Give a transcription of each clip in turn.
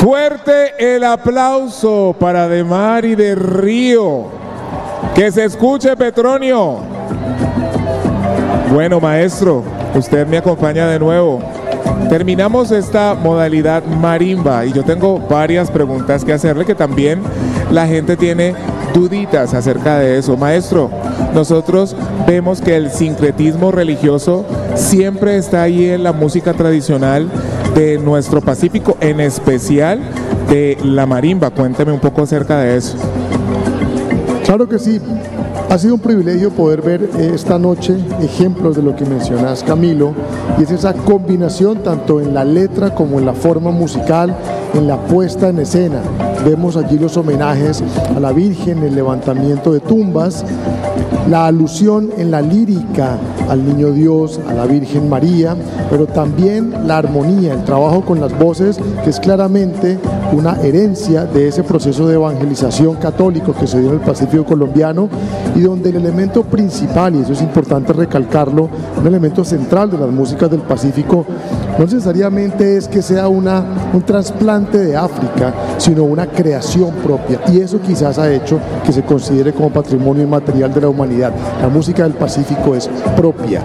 Fuerte el aplauso para De Mar y de Río. Que se escuche, Petronio. Bueno, maestro, usted me acompaña de nuevo. Terminamos esta modalidad marimba y yo tengo varias preguntas que hacerle, que también la gente tiene duditas acerca de eso. Maestro, nosotros vemos que el sincretismo religioso siempre está ahí en la música tradicional de nuestro Pacífico, en especial de la marimba. Cuénteme un poco acerca de eso. Claro que sí. Ha sido un privilegio poder ver esta noche ejemplos de lo que mencionas, Camilo, y es esa combinación tanto en la letra como en la forma musical, en la puesta en escena. Vemos allí los homenajes a la Virgen, el levantamiento de tumbas, la alusión en la lírica al Niño Dios, a la Virgen María, pero también la armonía, el trabajo con las voces, que es claramente una herencia de ese proceso de evangelización católico que se dio en el Pacífico colombiano, y donde el elemento principal, y eso es importante recalcarlo, un elemento central de las músicas del Pacífico, no necesariamente es que sea un trasplante de África, sino una creación propia, y eso quizás ha hecho que se considere como patrimonio inmaterial de la humanidad. La música del Pacífico es propia,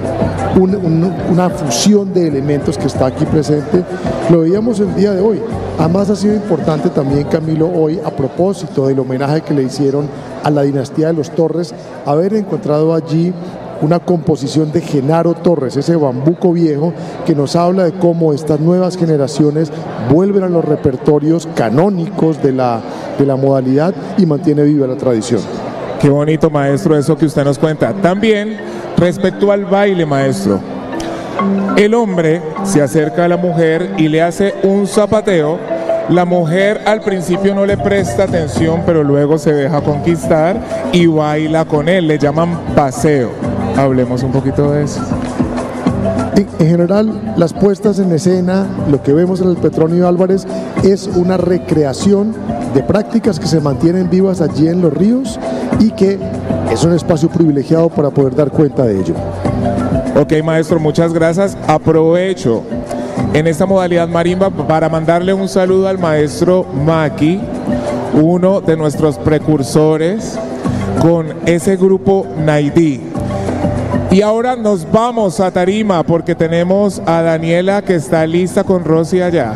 una fusión de elementos que está aquí presente. Lo veíamos el día de hoy. Además ha sido importante también, Camilo, hoy, a propósito del homenaje que le hicieron a la dinastía de los Torres, haber encontrado allí una composición de Genaro Torres, ese bambuco viejo que nos habla de cómo estas nuevas generaciones vuelven a los repertorios canónicos de la modalidad y mantiene viva la tradición. Qué bonito, maestro, eso que usted nos cuenta. También, respecto al baile, maestro, el hombre se acerca a la mujer y le hace un zapateo. La mujer al principio no le presta atención, pero luego se deja conquistar y baila con él. Le llaman paseo. Hablemos un poquito de eso. En general, las puestas en escena, lo que vemos en el Petronio Álvarez, es una recreación de prácticas que se mantienen vivas allí en los ríos y que es un espacio privilegiado para poder dar cuenta de ello. Ok, maestro, muchas gracias. Aprovecho en esta modalidad marimba para mandarle un saludo al maestro Maki, uno de nuestros precursores con ese grupo Naidí. Y ahora nos vamos a tarima porque tenemos a Daniela que está lista con Rosy allá.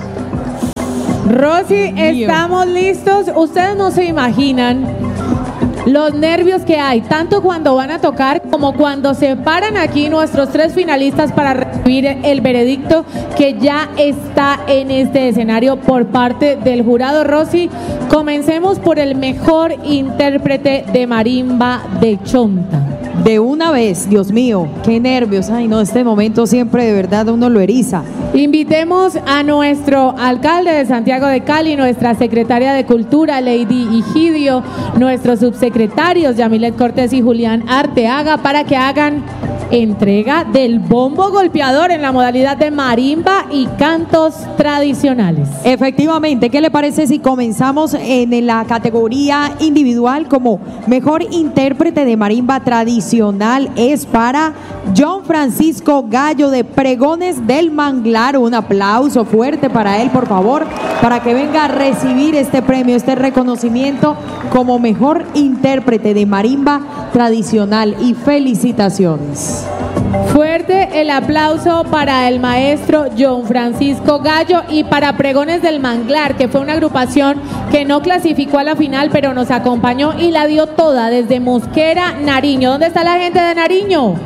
Rosy, estamos listos. Ustedes no se imaginan los nervios que hay, tanto cuando van a tocar como cuando se paran aquí nuestros tres finalistas para recibir el veredicto que ya está en este escenario por parte del jurado. Rosy, comencemos por el mejor intérprete de marimba de Chonta. De una vez, Dios mío, qué nervios. Ay, no, este momento siempre de verdad uno lo eriza. Invitemos a nuestro alcalde de Santiago de Cali, nuestra secretaria de Cultura, Lady Higidio, nuestros subsecretarios, Yamilet Cortés y Julián Arteaga, para que hagan entrega del bombo golpeador en la modalidad de marimba y cantos tradicionales. Efectivamente, ¿qué le parece si comenzamos en la categoría individual? Como mejor intérprete de marimba tradicional es para John Francisco Gallo de Pregones del Manglar. Un aplauso fuerte para él, por favor, para que venga a recibir este premio, este reconocimiento como mejor intérprete de marimba tradicional, y felicitaciones. Fuerte el aplauso para el maestro John Francisco Gallo y para Pregones del Manglar, que fue una agrupación que no clasificó a la final, pero nos acompañó y la dio toda desde Mosquera, Nariño. ¿Dónde está la gente de Nariño?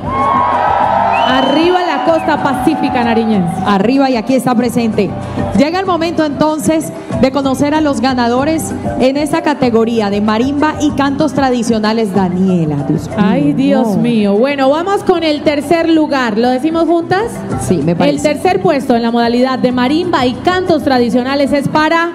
Arriba la costa pacífica nariñense. Arriba, y aquí está presente. Llega el momento entonces de conocer a los ganadores en esta categoría de marimba y cantos tradicionales. Daniela, Dios mío. Ay, Dios mío. Bueno, vamos con el tercer lugar. ¿Lo decimos juntas? Sí, me parece. El tercer puesto en la modalidad de marimba y cantos tradicionales es para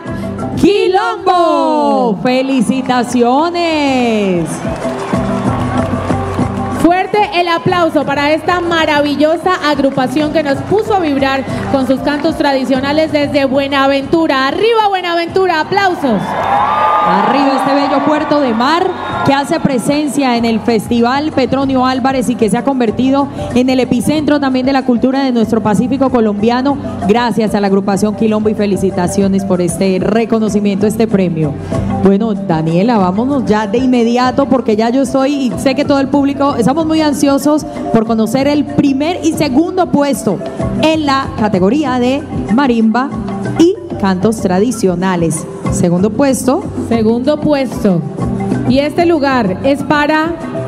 Quilombo. ¡Felicitaciones! Fuerte el aplauso para esta maravillosa agrupación que nos puso a vibrar con sus cantos tradicionales desde Buenaventura. ¡Arriba Buenaventura! ¡Aplausos! Arriba este bello puerto de mar que hace presencia en el Festival Petronio Álvarez y que se ha convertido en el epicentro también de la cultura de nuestro Pacífico colombiano, gracias a la agrupación Quilombo, y felicitaciones por este reconocimiento, este premio. Bueno, Daniela, vámonos ya de inmediato porque ya yo estoy y sé que todo el público estamos muy ansiosos por conocer el primer y segundo puesto en la categoría de marimba y cantos tradicionales. Segundo puesto. Segundo puesto. Y este lugar es para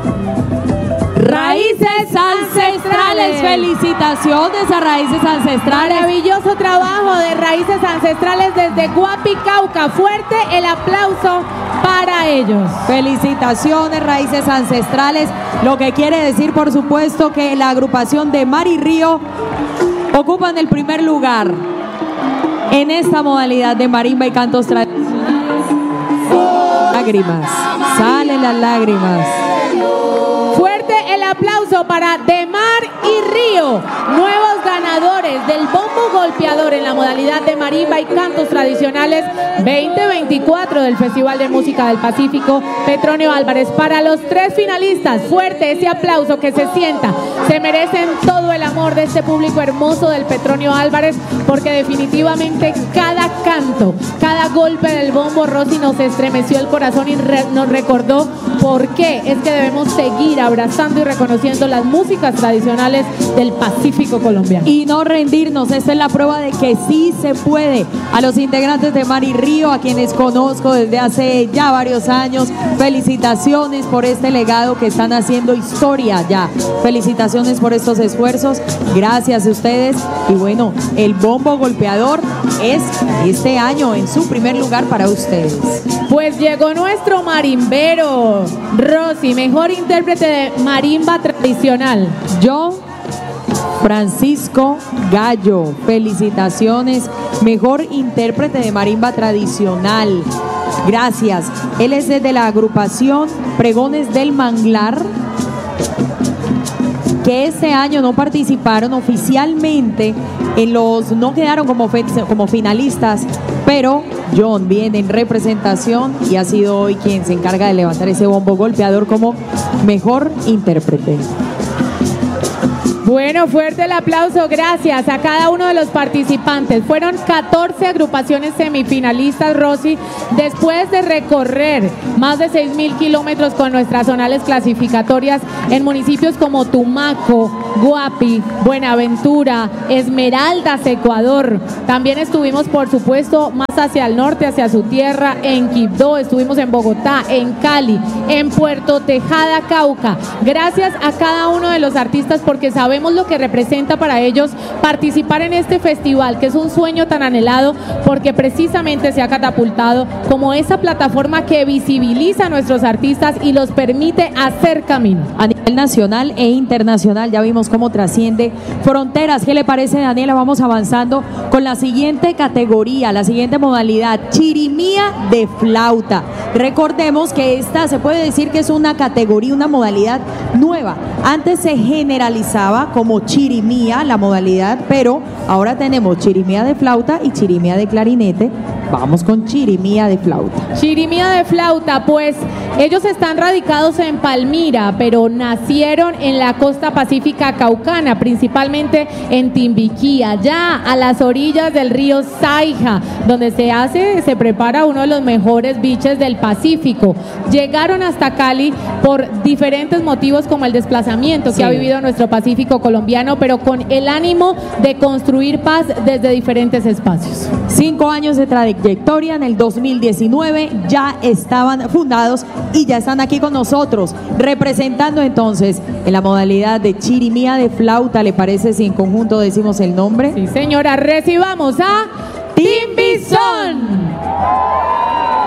Raíces Ancestrales. Felicitaciones a Raíces Ancestrales. Maravilloso trabajo de Raíces Ancestrales desde Guapi, Cauca. Fuerte el aplauso para ellos. Felicitaciones, Raíces Ancestrales. Lo que quiere decir, por supuesto, que la agrupación de Mar y Río ocupan el primer lugar en esta modalidad de marimba y cantos tradicionales. Lágrimas, salen las lágrimas. Fuerte el aplauso para De Mar y Río, nuevos ganadores del bombo golpeador en la modalidad de marimba y cantos tradicionales 2024 del Festival de Música del Pacífico Petronio Álvarez. Para los tres finalistas, fuerte ese aplauso, que se sienta. Se merecen todo el amor de este público hermoso del Petronio Álvarez, porque definitivamente cada canto, cada golpe del bombo, Rosy, nos estremeció el corazón y nos recordó por qué es que debemos seguir abrazando y reconociendo las músicas tradicionales del Pacífico colombiano. Y no rendirnos, esta es la prueba de que sí se puede. A los integrantes de Mar y Río, a quienes conozco desde hace ya varios años, felicitaciones por este legado que están haciendo historia ya. Felicitaciones por estos esfuerzos, gracias a ustedes. Y bueno, el bombo golpeador es este año en su primer lugar para ustedes. Pues llegó nuestro marimbero, Rosy, mejor intérprete de marimba tradicional. John Francisco Gallo, felicitaciones, mejor intérprete de marimba tradicional. Gracias. Él es desde la agrupación Pregones del Manglar, que este año no participaron oficialmente no quedaron como finalistas, pero John viene en representación y ha sido hoy quien se encarga de levantar ese bombo golpeador como mejor intérprete. Bueno, fuerte el aplauso, gracias a cada uno de los participantes. Fueron 14 agrupaciones semifinalistas, Rosy, después de recorrer más de 6.000 kilómetros con nuestras zonales clasificatorias en municipios como Tumaco, Guapi, Buenaventura, Esmeraldas, Ecuador. También estuvimos, por supuesto, más hacia el norte, hacia su tierra, en Quibdó, estuvimos en Bogotá, en Cali, en Puerto Tejada, Cauca. Gracias a cada uno de los artistas, porque sabemos lo que representa para ellos participar en este festival, que es un sueño tan anhelado, porque precisamente se ha catapultado como esa plataforma que visibiliza a nuestros artistas y los permite hacer camino a nivel nacional e internacional. Ya vimos cómo trasciende fronteras. ¿Qué le parece, Daniela? Vamos avanzando con la siguiente categoría, la siguiente modalidad, chirimía de flauta. Recordemos que esta se puede decir que es una categoría, una modalidad nueva. Antes se generalizaba como chirimía la modalidad, pero ahora tenemos chirimía de flauta y chirimía de clarinete. Vamos con chirimía de flauta. Chirimía de flauta, pues ellos están radicados en Palmira, pero nacieron en la costa pacífica caucana, principalmente en Timbiquí, allá a las orillas del río Saija, donde se prepara uno de los mejores biches del Pacífico. Llegaron hasta Cali por diferentes motivos, como el desplazamiento que ha vivido nuestro Pacífico colombiano, pero con el ánimo de construir paz desde diferentes espacios. 5 años de trayectoria, en el 2019 ya estaban fundados y ya están aquí con nosotros, representando entonces en la modalidad de chirimía de flauta. ¿Le parece si en conjunto decimos el nombre? Sí, señora, recibamos a Timbizón.